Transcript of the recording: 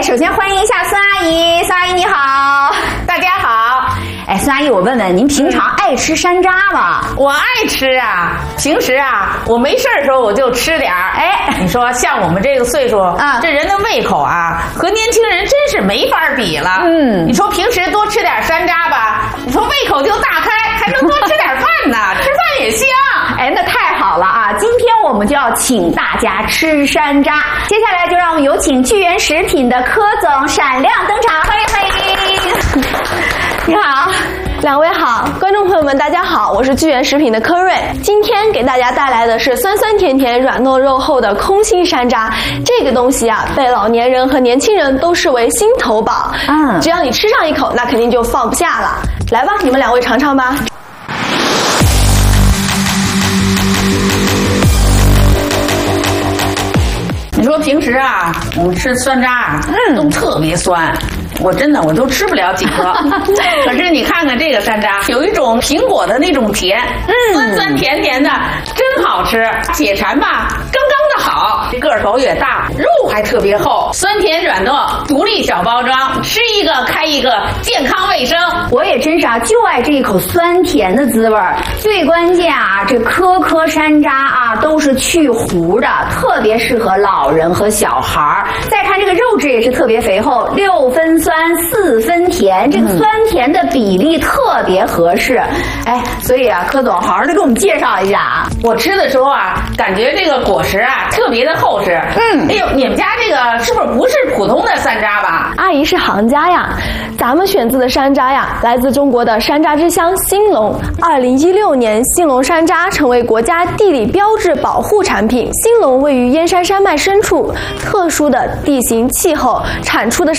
首先欢迎一下孙阿姨，孙阿姨你好。 大家好。 哎，孙阿姨，我问问您平常爱吃山楂吗？ 我爱吃啊，平时啊，我没事的时候我就吃点儿。哎，你说像我们这个岁数啊，这人的胃口啊，和年轻人真是没法比了。你说平时多吃点山楂吧，你说胃口就大开，还能多吃点饭呢，吃饭也香。 哎，那太好了啊！今天我们就要请大家吃山楂。接下来就让我们有请聚源食品的柯总闪亮登场，欢迎欢迎。 你好，两位好，观众朋友们大家好，我是聚源食品的柯瑞，今天给大家带来的是酸酸甜甜、软糯肉厚的空心山楂。这个东西啊，被老年人和年轻人都视为心头宝。只要你吃上一口，那肯定就放不下了。来吧，你们两位尝尝吧。 你说平时啊，我们吃酸楂啊，都特别酸。我真的都吃不了几颗，可是你看看这个山楂，有一种苹果的那种甜，酸酸甜甜的，真好吃，解馋吧，刚刚的好，个头也大，肉还特别厚，酸甜软糯，独立小包装，吃一个开一个，健康卫生。 我也真是啊，就爱这一口酸甜的滋味儿。最关键啊，这颗颗山楂啊都是去核的，特别适合老人和小孩儿。再看这个肉质也是特别肥厚，6分酸4分甜，这个酸甜的比例特别合适。哎，所以啊，柯总好好的给我们介绍一下啊。 我吃的时候啊，感觉这个果实啊特别的厚实。哎呦，你们家这个是不是普通的山楂吧？ 阿姨是行家呀，咱们选自的山楂呀，来自中国的山楂之乡兴隆。2016年，兴隆山楂成为国家地理标志保护产品。兴隆位于燕山山脉深处，特殊的地形气候，产出的